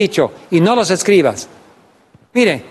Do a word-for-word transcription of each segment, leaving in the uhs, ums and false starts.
dicho, y no los escribas. Mire,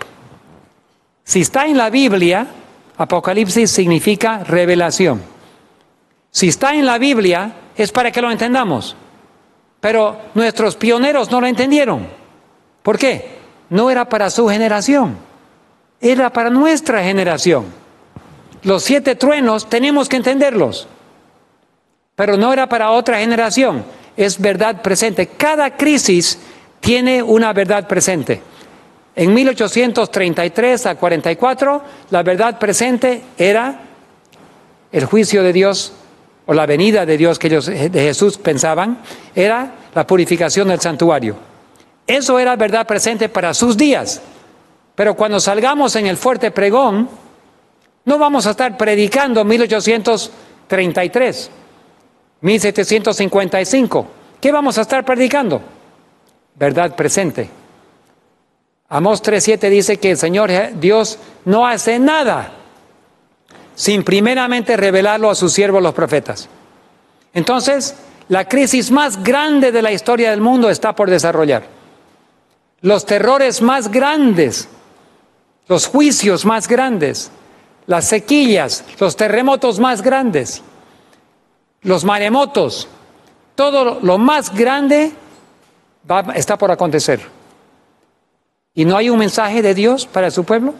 si está en la Biblia, Apocalipsis significa revelación. Si está en la Biblia, es para que lo entendamos. Pero nuestros pioneros no lo entendieron. ¿Por qué? No era para su generación, era para nuestra generación. Los siete truenos tenemos que entenderlos, pero no era para otra generación. Es verdad presente. Cada crisis tiene una verdad presente. En mil ochocientos treinta y tres a cuarenta y cuatro, la verdad presente era el juicio de Dios, o la venida de Dios que ellos, de Jesús, pensaban, era la purificación del santuario. Eso era verdad presente para sus días. Pero cuando salgamos en el fuerte pregón, no vamos a estar predicando mil ochocientos treinta y tres, mil setecientos cincuenta y cinco. ¿Qué vamos a estar predicando? Verdad presente. Amós tres siete dice que el Señor Dios no hace nada sin primeramente revelarlo a sus siervos los profetas. Entonces, la crisis más grande de la historia del mundo está por desarrollar. Los terrores más grandes, los juicios más grandes, las sequías, los terremotos más grandes, los maremotos, todo lo más grande va, está por acontecer. ¿Y no hay un mensaje de Dios para su pueblo?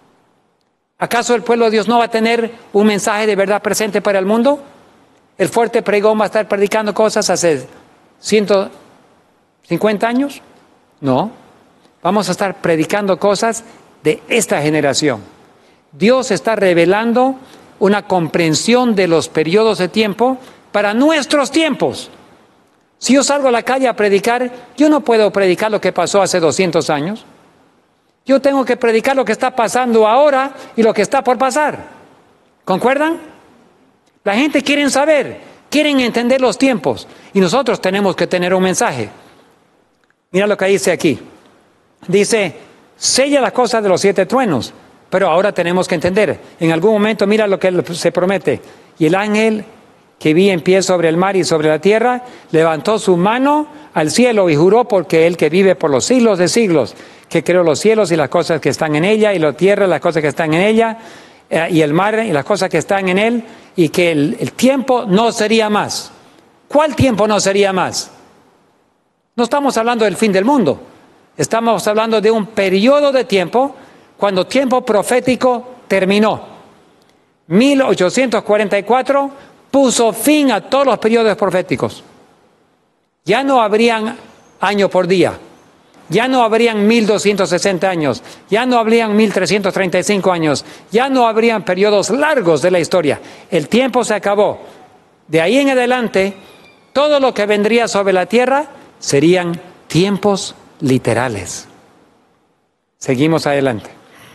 ¿Acaso el pueblo de Dios no va a tener un mensaje de verdad presente para el mundo? ¿El fuerte pregón va a estar predicando cosas hace ciento cincuenta años? No. Vamos a estar predicando cosas de esta generación. Dios está revelando una comprensión de los periodos de tiempo para nuestros tiempos. Si yo salgo a la calle a predicar, yo no puedo predicar lo que pasó hace doscientos años. Yo tengo que predicar lo que está pasando ahora y lo que está por pasar. ¿Concuerdan? La gente quiere saber, quieren entender los tiempos, y nosotros tenemos que tener un mensaje. Mira lo que dice aquí. Dice, sella las cosas de los siete truenos, pero ahora tenemos que entender. En algún momento, mira lo que se promete. Y el ángel que vi en pie sobre el mar y sobre la tierra, levantó su mano al cielo y juró porque él que vive por los siglos de siglos, que creó los cielos y las cosas que están en ella, y la tierra y las cosas que están en ella, eh, y el mar y las cosas que están en él, y que el, el tiempo no sería más. ¿Cuál tiempo no sería más? No estamos hablando del fin del mundo. Estamos hablando de un periodo de tiempo cuando tiempo profético terminó. mil ochocientos cuarenta y cuatro puso fin a todos los periodos proféticos. Ya no habrían año por día. Ya no habrían mil doscientos sesenta años. Ya no habrían mil trescientos treinta y cinco años. Ya no habrían periodos largos de la historia. El tiempo se acabó. De ahí en adelante, todo lo que vendría sobre la tierra serían tiempos literales. Seguimos adelante.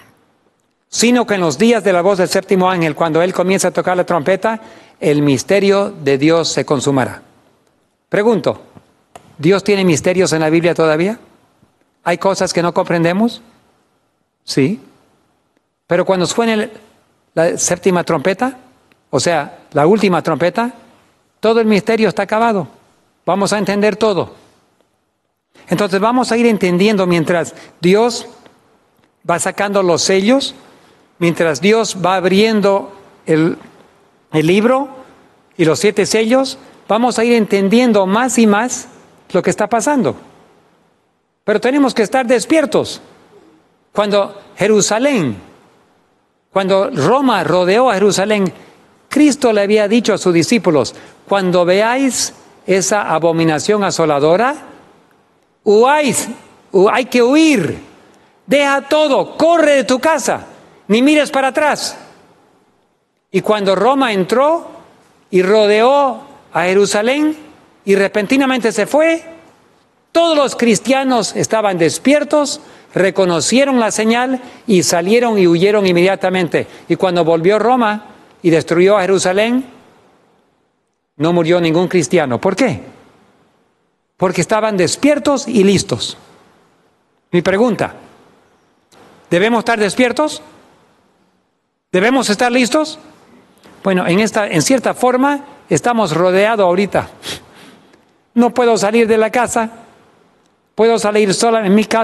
Sino que en los días de la voz del séptimo ángel, cuando él comienza a tocar la trompeta, el misterio de Dios se consumará. Pregunto, ¿Dios tiene misterios en la Biblia todavía? ¿Hay cosas que no comprendemos? Sí. Pero cuando suene la séptima trompeta, o sea, la última trompeta, todo el misterio está acabado. Vamos a entender todo. Entonces vamos a ir entendiendo mientras Dios va sacando los sellos, mientras Dios va abriendo el, el libro y los siete sellos, vamos a ir entendiendo más y más lo que está pasando. Pero tenemos que estar despiertos. Cuando Jerusalén, cuando Roma rodeó a Jerusalén, Cristo le había dicho a sus discípulos, cuando veáis esa abominación asoladora, huáis, hay que huir, deja todo, corre de tu casa, ni mires para atrás. Y cuando Roma entró y rodeó a Jerusalén y repentinamente se fue, todos los cristianos estaban despiertos, reconocieron la señal y salieron y huyeron inmediatamente. Y cuando volvió Roma y destruyó a Jerusalén, no murió ningún cristiano. ¿Por qué? Porque estaban despiertos y listos. Mi pregunta, ¿debemos estar despiertos? ¿Debemos estar listos? Bueno, en esta, en cierta forma, estamos rodeados ahorita. No puedo salir de la casa. Puedo salir sola en mi casa.